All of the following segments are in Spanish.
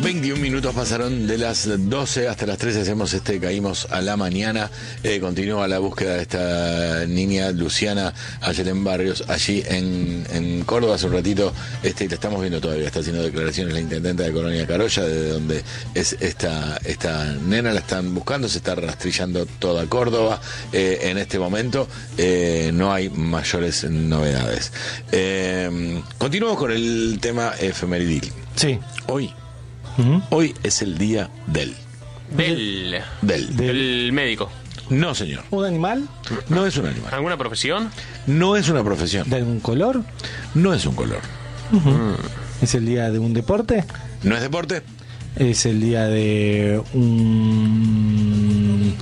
21 minutos pasaron de las 12 hasta las 13. Hacemos Caímos a la mañana. Continúa la búsqueda de esta niña Luciana Ayelén Barrios, allí en Córdoba. Hace un ratito la estamos viendo todavía. Está haciendo declaraciones la intendenta de Colonia Carolla, de donde es esta nena. La están buscando, se está rastrillando toda Córdoba. En este momento no hay mayores novedades. Continuamos con el tema efemeridil. Sí. Hoy es el día del médico. No, señor. ¿Un animal? No es un animal. ¿Alguna profesión? No es una profesión. ¿De algún color? No es un color. ¿Es el día de un deporte? No es deporte. ¿Es el día de un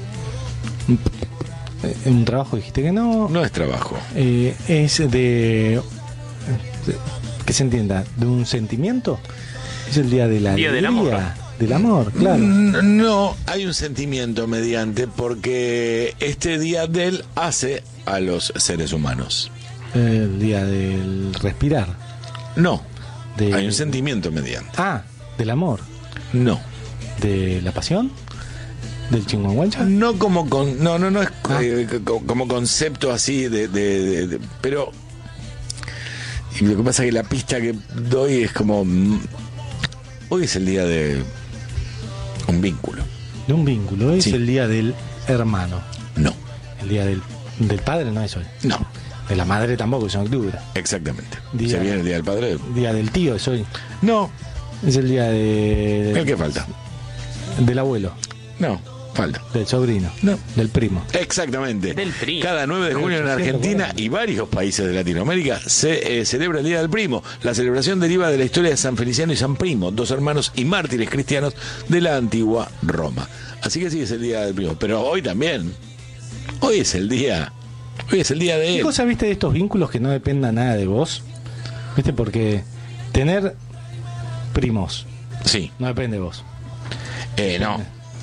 trabajo? Dijiste que no. No es trabajo. ¿Es de... que se entienda? ¿De un sentimiento? ¿Es el día de la Día del alegría? amor. Del amor, claro. No, hay un sentimiento mediante, porque este día del hace a los seres humanos. El día del respirar. No, De... hay un sentimiento mediante. Ah, del amor. No. ¿De la pasión? ¿Del chinguanguancha? No como no es como concepto así de pero y lo que pasa es que la pista que doy es como hoy es el día de un vínculo. De un vínculo. Es Sí. el día del hermano. No. El día del padre no es hoy. No, De la madre tampoco, es en octubre. exactamente. Día- Se viene el día del padre. Día del tío es hoy. No, Es el día de... el que falta. Del abuelo. No, falta. Del sobrino. No. Del primo. Exactamente. Del primo. Cada 9 de junio en 1840. Argentina y varios países de Latinoamérica se celebra el Día del Primo. La celebración deriva de la historia de San Feliciano y San Primo, dos hermanos y mártires cristianos de la antigua Roma. Así que sí, es el Día del Primo. Pero hoy también. Hoy es el día de ¿Qué él. cosa viste de estos vínculos que no dependan nada de vos? ¿Viste? Porque tener primos Sí. no depende de vos. No.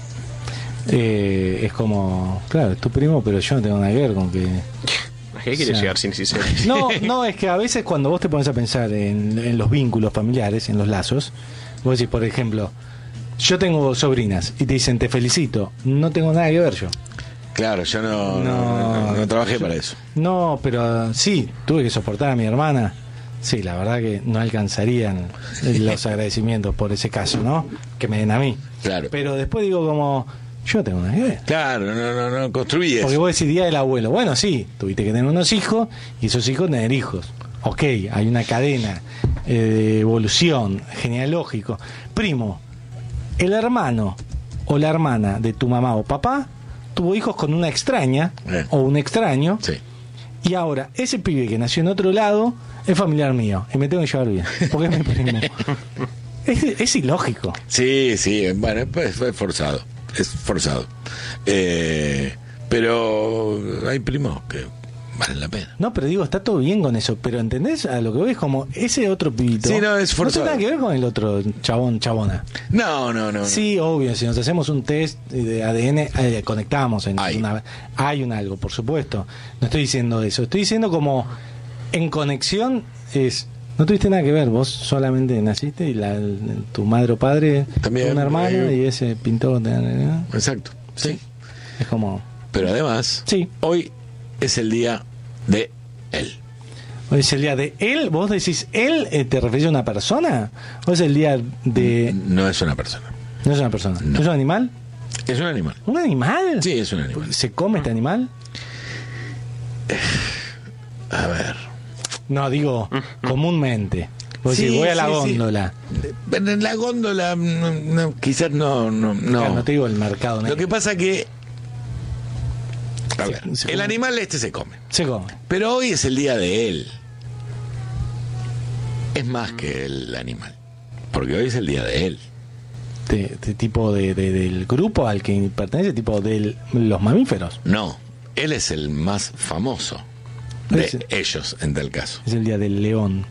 Es como, claro, es tu primo, pero yo no tengo nada que ver con que... ¿A qué quiere O sea, llegar sin sincero? No, es que a veces cuando vos te pones a pensar en los vínculos familiares, en los lazos, vos decís, por ejemplo, yo tengo sobrinas y te dicen, te felicito, no tengo nada que ver yo. Claro, yo no trabajé para eso. No, pero sí, tuve que soportar a mi hermana. Sí, la verdad que no alcanzarían los agradecimientos por ese caso, ¿no? Que me den a mí. Claro. Pero después digo como, yo no tengo nada que ver. Claro, no construí Porque eso. vos decís día del abuelo. Bueno, sí, tuviste que tener unos hijos y esos hijos tener hijos. Ok, hay una cadena de evolución, genealógico. Primo, el hermano o la hermana de tu mamá o papá tuvo hijos con una extraña o un extraño. Sí. Y ahora, ese pibe que nació en otro lado es familiar mío y me tengo que llevar bien, porque es mi primo. Es ilógico. Sí, bueno, pues fue forzado. Es forzado. Pero hay primos que valen la pena. No, pero digo, está todo bien con eso, pero ¿entendés? A lo que voy es como ese otro pibito. Sí, no, es forzado. No tiene nada que ver con el otro chabona. No. Sí, obvio, si nos hacemos un test de ADN, conectamos en Hay. hay un algo, por supuesto. No estoy diciendo eso, estoy diciendo como en conexión es... No tuviste nada que ver, vos solamente naciste y tu madre o padre También, un hermano y ese pintó. Exacto, sí. Es como... Pero además, Sí. hoy es el día de él. ¿O es el día de él? ¿Vos decís él? ¿Te referís a una persona? ¿O es el día de...? No es una persona. No es una persona. No. ¿Es un animal? Es un animal. ¿Un animal? Sí, es un animal. ¿Se come este animal? A ver. No, digo, comúnmente. Vos decís, Sí, voy a la sí, sí. góndola. En la góndola, quizás no. Claro, no te digo el mercado. Lo que pasa que... A Se- ver, se el come. animal se come. Se come. Pero hoy es el día de él. Es más que el animal. Porque hoy es el día de él. De tipo del grupo al que pertenece, tipo de los mamíferos. No, él es el más famoso de Ese. ellos, en tal caso. Es el día del león.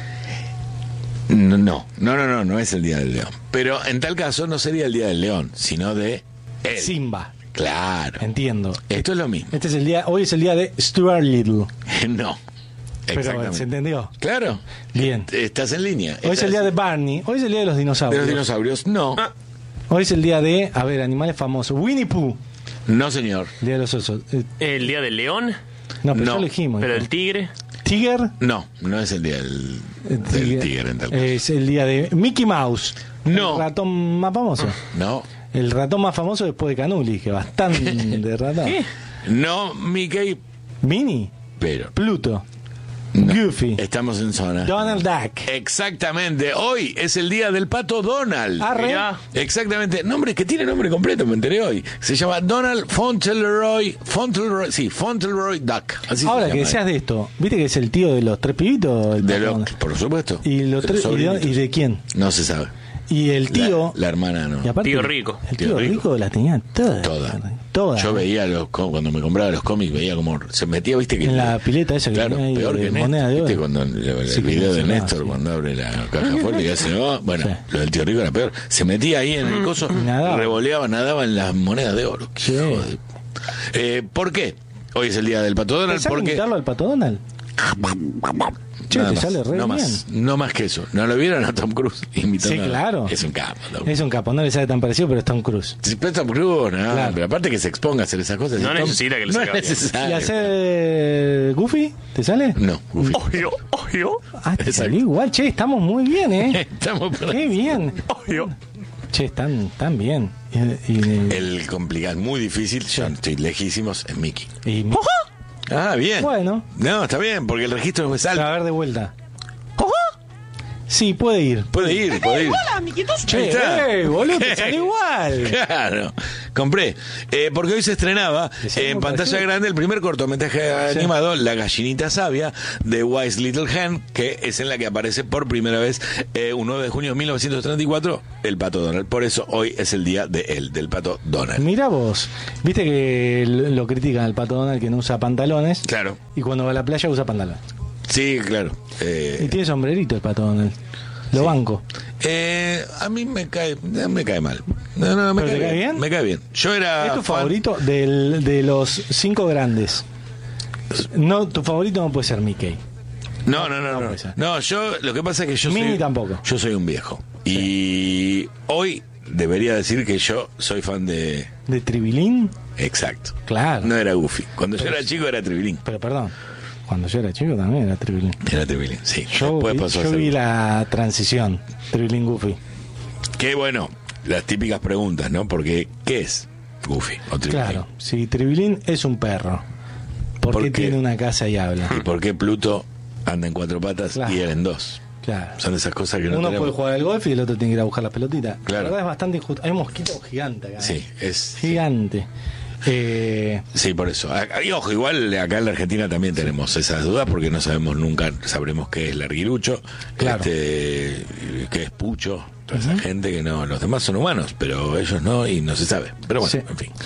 No es el día del león. Pero en tal caso no sería el día del león, sino de él. Simba. Claro. Entiendo. Esto es lo mismo. Hoy es el día de Stuart Little. No. Pero Exactamente. se entendió. Claro. Bien. Estás en línea. Hoy es el día de Barney. Hoy es el día de los ¿De dinosaurios. los dinosaurios? No. Hoy es el día de, a ver, animales famosos. Winnie Pooh. No, señor. El día de los osos. El día del león, No, pero No, ya lo dijimos. pero del tigre. Tiger. No, no es el día del tigre en tal caso. Es el día de Mickey Mouse. No. El ratón más famoso. No. El ratón más famoso después de Canuli, que bastante ratón. ¿Qué? No, Mickey, Minnie. pero. Pluto. No. Goofy. Estamos en zona. Donald Duck. Exactamente. Hoy es el día del pato Donald. Arre. Mirá. Exactamente. Nombre que tiene nombre completo, me enteré hoy. Se llama Donald Fauntleroy Duck. Así Ahora se que llama. decías de esto, ¿viste que es el tío de los tres pibitos? El De pato lo, Donald? por supuesto. ¿Y, los De tres, los sobrinitos. y de quién? No se sabe. Y el tío. La hermana no. Y aparte, Tío Rico. El Tío tío Rico. Rico las tenía todas. Todas. Yo veía cuando me compraba los cómics, veía como se metía, viste que En la pileta esa que claro, tenía ahí peor de que moneda Néstor, de viste oro. cuando el Sí, que video de mencionaba, Néstor sí. cuando abre la caja fuerte y hace bueno, Sí. lo del tío Rico era peor, se metía ahí en el coso, Nadaba. nadaba en las monedas de oro. Sí. Hijo de- ¿por qué? Hoy es el día del pato Donald, ¿Pensás porque imitarlo al pato Donald? Che, nada te más, sale re no bien. más, no más que eso. ¿No lo vieron a Tom Cruise imitando? Sí, claro. Es un capo. Tom. Es un capo, no le sale tan parecido, pero es Tom Cruise. Sí, pero Tom Cruise, no, Claro. pero aparte que se exponga a hacer esas cosas. No Tom- necesita que le no salga es bien. necesario. ¿Y hacer Goofy? ¿Te sale? No, Goofy. Obvio. Ah, te Exacto. salió igual. Che, estamos muy bien, ¿eh? Estamos por Qué bien. Obvio. Che, están bien. El complicado, muy difícil, yo estoy lejísimos, es Mickey. Y- Ah, bien. Bueno. No, está bien, porque el registro es alto. A ver de vuelta. Sí, puede ir. Puede ir. Che, Ahí está. boludo, te sale igual. Claro, compré. Porque hoy se estrenaba ¿Es algo en pantalla parecido? grande el primer cortometraje animado, La gallinita sabia, de Wise Little Hen, que es en la que aparece por primera vez un 9 de junio de 1934, el pato Donald. Por eso hoy es el día del pato Donald. Mirá vos, viste que lo critican al pato Donald que no usa pantalones. Claro, Y cuando va a la playa usa pantalones. sí, claro. Y tiene sombrerito el pato Donald. Lo banco. A mí me cae mal. No, me ¿Pero te cae bien? Me cae bien. Yo era ¿Es tu fan- favorito de los 5 grandes? No, tu favorito no puede ser Mickey. No. puede ser. No, yo lo que pasa es que yo Minnie soy tampoco. Yo soy un viejo y hoy debería decir que yo soy fan de ¿De Tribilín? exacto. Claro. No era Goofy. Cuando yo era chico era Tribilín. Pero perdón, cuando yo era chico también era Tribilín. Era Tribilín, sí. Yo, Después vi, pasó a yo ser vi Goofy. la transición, Tribilín Goofy. Qué bueno, las típicas preguntas, ¿no? Porque ¿qué es Goofy o Tribilín? Claro, si Tribilín es un perro, ¿por ¿Por qué qué? tiene una casa y habla? ¿Y por qué Pluto anda en 4 patas Claro. y él en 2? Claro. Son esas cosas que no Uno tenemos. puede jugar al golf y el otro tiene que ir a buscar las pelotitas. Claro. La verdad es bastante injusto. Hay un mosquito gigante acá. Sí, es Gigante. Sí, por eso. Y ojo, igual acá en la Argentina también tenemos esas dudas porque no sabemos nunca, sabremos qué es larguirucho, Claro. qué es pucho, toda esa gente que no, los demás son humanos, pero ellos no y no se sabe. Pero bueno, Sí. en fin.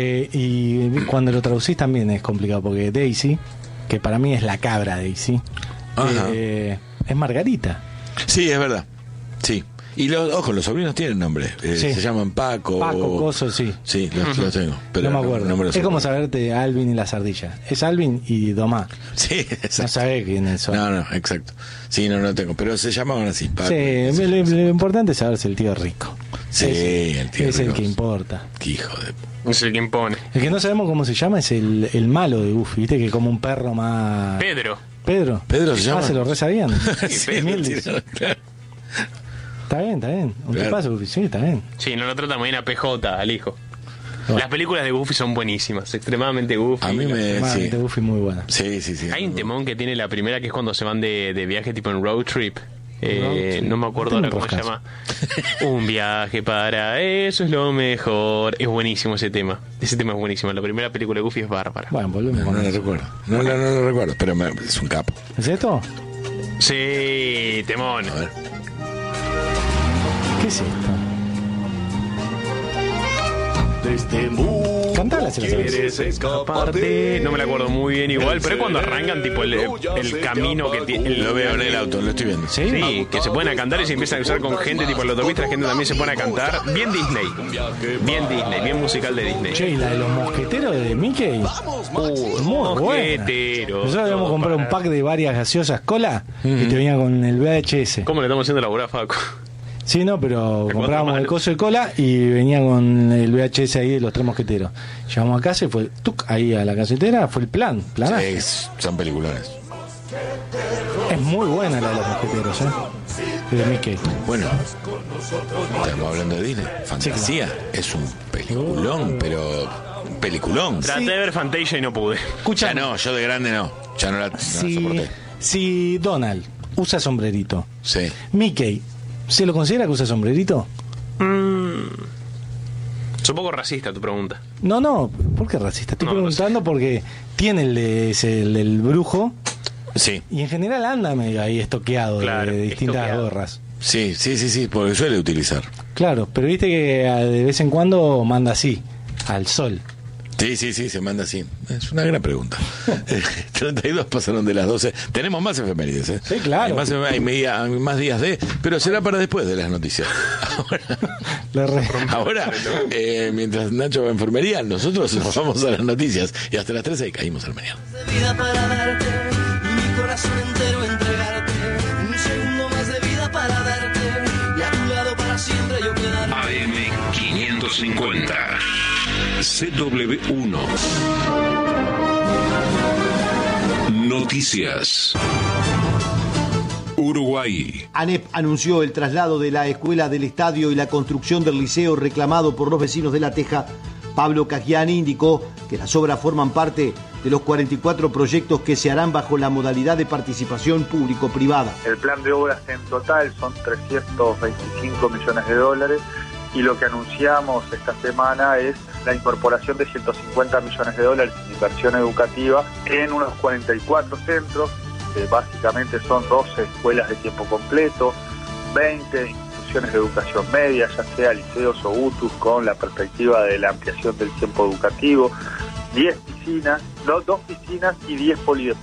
Y cuando lo traducís también es complicado porque Daisy, que para mí es la cabra Daisy, Ajá. es Margarita. Sí, es verdad. Sí. Y ojo, los sobrinos tienen nombre. Sí. Se llaman Paco. Paco, Coso, sí. Sí, los tengo. Pero no me acuerdo. no me los es como acuerdo. saberte Alvin y las ardillas. Es Alvin y Domá. Sí, exacto. No sabés quiénes son. No, exacto. Sí, no tengo. Pero se llamaban así. Paco. Sí, lo importante es saber si el tío es rico. Sí, el tío es el rico. que importa. Qué hijo de... Es el que impone. El que no sabemos cómo se llama es el malo de Goofy, viste que como un perro más... Pedro. Pedro. Pedro se llama. Ah, se lo re sabían. Sí, Mildis. claro. Está bien. Un Claro. tipazo, Goofy, sí, está bien. Sí, no lo trata muy bien a PJ, al hijo. Bueno. Las películas de Goofy son buenísimas, extremadamente Goofy. A mí me... Extremadamente Sí. Goofy muy buena. Sí. Hay un temón que tiene la primera que es cuando se van de viaje tipo en road trip. Road trip. No me acuerdo No ahora tengo cómo se roscas. llama. Un viaje para eso es lo mejor. Es buenísimo ese tema. Ese tema es buenísimo. La primera película de Goofy es bárbara. Bueno, volvemos No con lo eso. recuerdo. No lo recuerdo, pero es un capo. ¿Es esto? Sí, temón. A ver. ¿Qué es esto? Desde muy Cantala si la sabes. ¿Quieres escaparte? No me la acuerdo muy bien igual, pero es cuando arrancan tipo el camino que tiene. Lo veo en el auto, lo estoy viendo. ¿Sí? Sí, que se ponen a cantar y se empiezan a usar con gente tipo en la autopista, la gente también se pone a cantar. Bien Disney, bien musical de Disney. Che, ¿y la de los mosqueteros de Mickey? Muy buena. Mosqueteros. Nosotros habíamos comprado un pack de varias gaseosas cola y te venía con el VHS. ¿Cómo le estamos haciendo laburar, Facu? Sí, no, pero comprábamos malo. el coso de cola y venía con el VHS ahí de los tres mosqueteros. Llegamos a casa y fue ahí a la casetera, fue el planazo. Sí, son peliculones. Es muy buena la de los mosqueteros, de Mickey. Bueno, estamos hablando de Disney. Fantasía es un peliculón, pero peliculón. Traté de ver Fantasia y no pude. Escucha, Ya no, yo de grande no. Ya no la soporté. si Donald usa sombrerito, Sí. Mickey, ¿se lo considera que usa sombrerito? Es un poco racista tu pregunta. No, ¿por qué racista? Estoy No, preguntando porque tiene el del brujo Sí. y en general anda medio ahí estoqueado Claro, de distintas estoqueado. gorras. Sí, porque suele utilizar. Claro, pero viste que de vez en cuando manda así, al sol. Sí, se manda así. Es una gran pregunta. 32 pasaron de las 12. Tenemos más efemérides, ¿eh? Sí, claro. Hay más días de... Pero será para después de las noticias. Ahora, mientras Nacho va a enfermería, nosotros nos vamos a las noticias. Y hasta las 13 caímos al mañana. De vida para darte y mi corazón entero entregarte. Un segundo más de vida para verte y a tu lado para siempre yo quedarme. AM 550 CW1 Noticias. Uruguay. ANEP anunció el traslado de la escuela del estadio y la construcción del liceo reclamado por los vecinos de La Teja. Pablo Caggiani indicó que las obras forman parte de los 44 proyectos que se harán bajo la modalidad de participación público-privada. El plan de obras en total son 325 millones de dólares y lo que anunciamos esta semana es la incorporación de 150 millones de dólares en inversión educativa en unos 44 centros, que básicamente son 12 escuelas de tiempo completo, 20 instituciones de educación media, ya sea liceos o UTUS, con la perspectiva de la ampliación del tiempo educativo, 10 piscinas, 2 piscinas y 10 polideportivos.